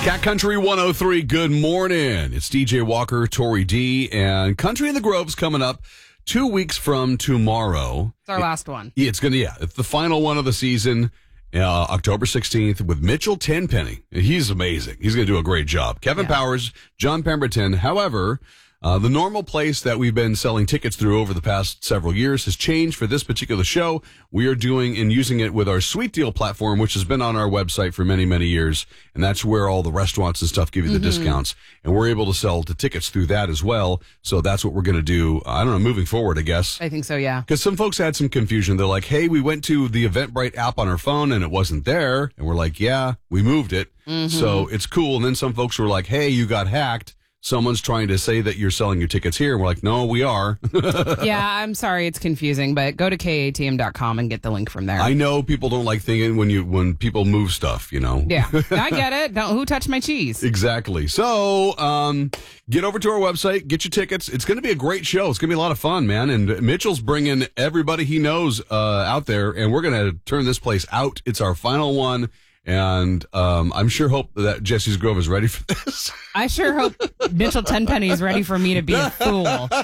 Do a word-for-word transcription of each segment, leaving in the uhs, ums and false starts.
Cat Country one oh three, good morning. It's D J Walker, Tori D, and Country in the Grove's coming up two weeks from tomorrow. It's our last one. Yeah, it's going to, yeah, it's the final one of the season, uh, October sixteenth, with Mitchell Tenpenny. He's amazing. He's going to do a great job. Kevin Yeah. Powers, John Pemberton. However, uh, the normal place that we've been selling tickets through over the past several years has changed for this particular show. We are doing and using it with our Sweet Deal platform, which has been on our website for many, many years. And that's where all the restaurants and stuff give you the Mm-hmm. discounts. And we're able to sell the tickets through that as well. So that's what we're going to do. I don't know, moving forward, I guess. I think so, yeah. Because some folks had some confusion. They're like, hey, we went to the Eventbrite app on our phone and it wasn't there. And we're like, yeah, we moved it. Mm-hmm. So it's cool. And then some folks were like, hey, you got hacked. Someone's trying to say that you're selling your tickets here. And we're like, no, we are. Yeah, I'm sorry it's confusing, but go to K A T M dot com and get the link from there. I know people don't like thinking when you when people move stuff, you know. Yeah, I get it. Don't who touched my cheese? Exactly. So, um, get over to our website, get your tickets. It's going to be a great show. It's going to be a lot of fun, man. And Mitchell's bringing everybody he knows uh, out there, and we're going to turn this place out. It's our final one. And um, I'm sure hope that Jesse's Grove is ready for this. I sure hope Mitchell Tenpenny is ready for me to be a fool.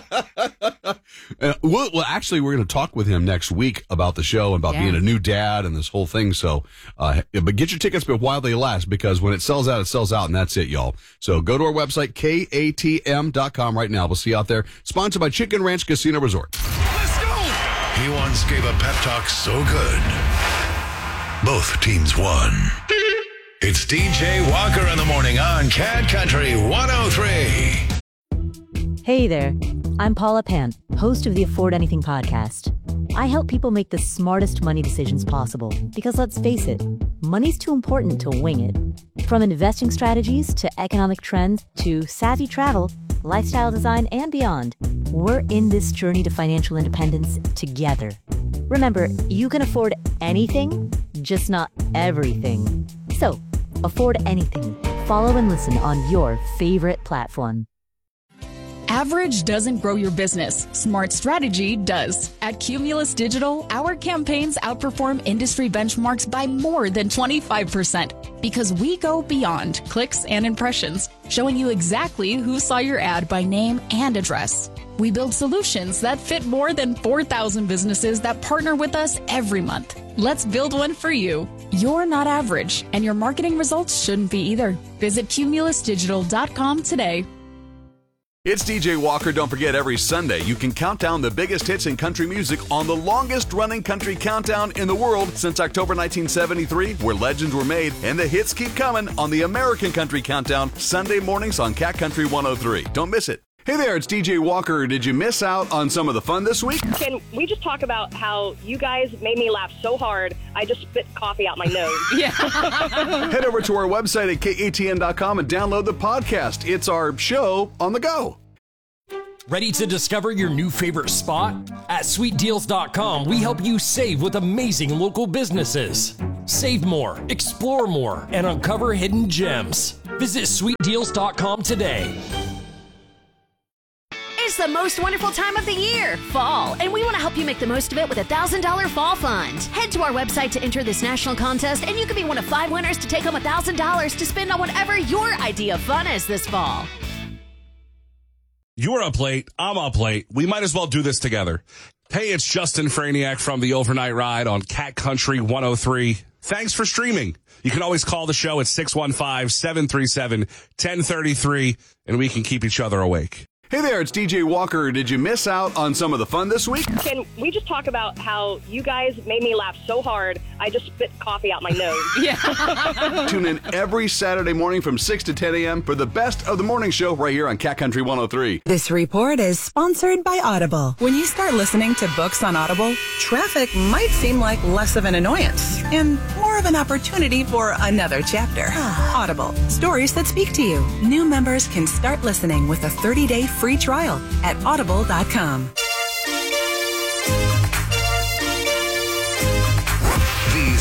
Uh, well, well, actually, we're going to talk with him next week about the show and about Yeah. being a new dad and this whole thing. So, uh, but get your tickets, but while they last, because when it sells out, it sells out, and that's it, y'all. So go to our website, K A T M dot com right now. We'll see you out there. Sponsored by Chicken Ranch Casino Resort. Let's go! He once gave a pep talk so good, both teams won. It's D J Walker in the morning on Cat Country one oh three. Hey there, I'm Paula Pant, host of the Afford Anything podcast. I help people make the smartest money decisions possible because let's face it, money's too important to wing it. From investing strategies to economic trends to savvy travel, lifestyle design, and beyond, we're in this journey to financial independence together. Remember, you can afford anything, just not everything. So, afford anything. Follow and listen on your favorite platform. Average doesn't grow your business. Smart strategy does. At Cumulus Digital, our campaigns outperform industry benchmarks by more than twenty-five percent because we go beyond clicks and impressions, showing you exactly who saw your ad by name and address. We build solutions that fit more than four thousand businesses that partner with us every month. Let's build one for you. You're not average, and your marketing results shouldn't be either. Visit cumulus digital dot com today. It's D J Walker. Don't forget, every Sunday you can count down the biggest hits in country music on the longest-running country countdown in the world since October nineteen seventy-three, where legends were made, and the hits keep coming on the American Country Countdown, Sunday mornings on Cat Country one oh three. Don't miss it. Hey there, it's D J Walker. Did you miss out on some of the fun this week? Can we just talk about how you guys made me laugh so hard, I just spit coffee out my nose? Yeah. Head over to our website at K A T M dot com and download the podcast. It's our show on the go. Ready to discover your new favorite spot? At sweet deals dot com, we help you save with amazing local businesses. Save more, explore more, and uncover hidden gems. Visit sweet deals dot com today. It's the most wonderful time of the year, fall, and we want to help you make the most of it with a one thousand dollars Fall Fund. Head to our website to enter this national contest, and you could be one of five winners to take home one thousand dollars to spend on whatever your idea of fun is this fall. You're up late. I'm up late. We might as well do this together. Hey, it's Justin Franiak from the Overnight Ride on Cat Country one oh three. Thanks for streaming. You can always call the show at six one five, seven three seven, one oh three three, and we can keep each other awake. Hey there, it's D J Walker. Did you miss out on some of the fun this week? Can we just talk about how you guys made me laugh so hard, I just spit coffee out my nose? Yeah. Tune in every Saturday morning from six to ten a.m. for the best of the morning show right here on Cat Country one oh three. This report is sponsored by Audible. When you start listening to books on Audible, traffic might seem like less of an annoyance and more of an opportunity for another chapter. Audible, stories that speak to you. New members can start listening with a thirty-day free trial at audible dot com. These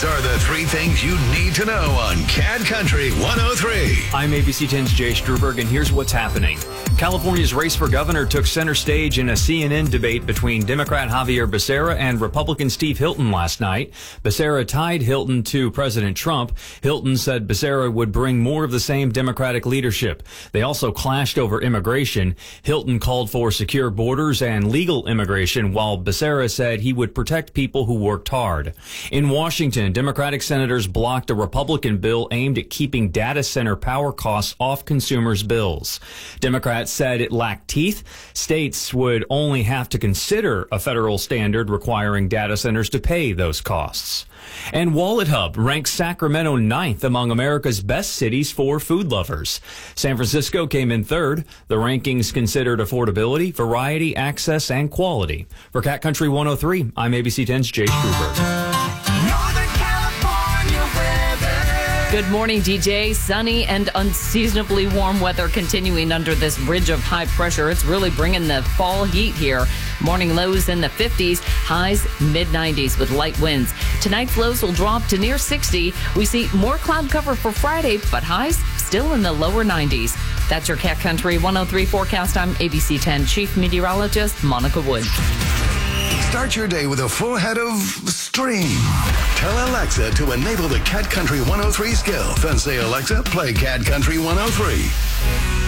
These are the three things you need to know on Cat Country one oh three. I'm A B C ten's Jay Struberg, and here's what's happening. California's race for governor took center stage in a C N N debate between Democrat Javier Becerra and Republican Steve Hilton last night. Becerra tied Hilton to President Trump. Hilton said Becerra would bring more of the same Democratic leadership. They also clashed over immigration. Hilton called for secure borders and legal immigration, while Becerra said he would protect people who worked hard. In Washington, Democratic senators blocked a Republican bill aimed at keeping data center power costs off consumers' bills. Democrats said it lacked teeth. States would only have to consider a federal standard requiring data centers to pay those costs. And WalletHub ranks Sacramento ninth among America's best cities for food lovers. San Francisco came in third. The rankings considered affordability, variety, access, and quality. For Cat Country one oh three, I'm A B C ten's Jay Struberg. Good morning, D J. Sunny and unseasonably warm weather continuing under this ridge of high pressure. It's really bringing the fall heat here. Morning lows in the fifties, highs mid nineties with light winds. Tonight lows will drop to near sixty. We see more cloud cover for Friday, but highs still in the lower nineties. That's your Cat Country one oh three forecast. I'm A B C ten Chief Meteorologist Monica Wood. Start your day with a full head of stream. Tell Alexa to enable the Cat Country one oh three skill. Then say, Alexa, play Cat Country one oh three.